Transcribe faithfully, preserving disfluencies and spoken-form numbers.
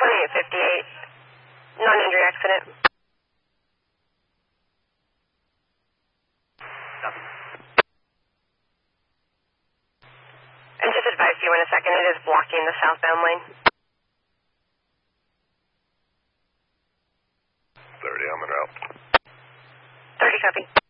twenty-eight fifty-eight, non-injury accident. And just advise you in a second, it is blocking the southbound lane. thirty, I'm en route. thirty copy.